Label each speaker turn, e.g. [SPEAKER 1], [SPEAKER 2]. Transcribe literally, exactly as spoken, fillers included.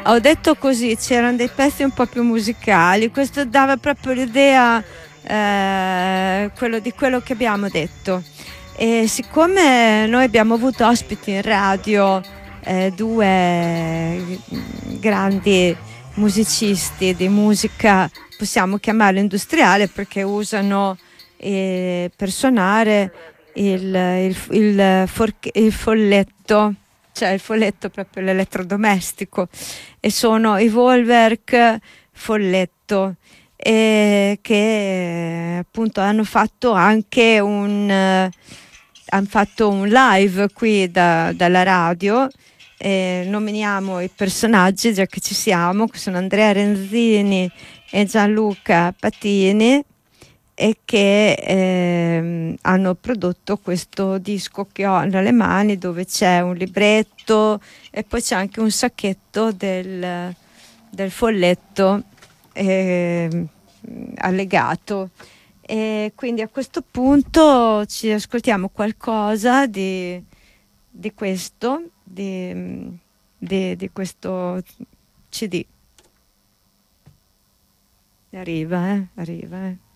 [SPEAKER 1] ho detto così, c'erano dei pezzi un po' più musicali, questo dava proprio l'idea eh, quello di quello che abbiamo detto. E siccome noi abbiamo avuto ospiti in radio eh, due grandi musicisti di musica, possiamo chiamarlo industriale, perché usano eh, per suonare il, il, il, forche- il folletto, cioè il folletto proprio l'elettrodomestico, e sono i Volwerk Folletto, e che eh, appunto hanno fatto anche un eh, hanno fatto un live qui da- dalla radio. Eh, nominiamo i personaggi già che ci siamo, che sono Andrea Renzini e Gianluca Patini, e che ehm, hanno prodotto questo disco che ho nelle mani, dove c'è un libretto e poi c'è anche un sacchetto del, del folletto ehm, allegato. E quindi a questo punto ci ascoltiamo qualcosa di, di questo, di, di, di questo C D. Arriva, eh? Arriva, eh?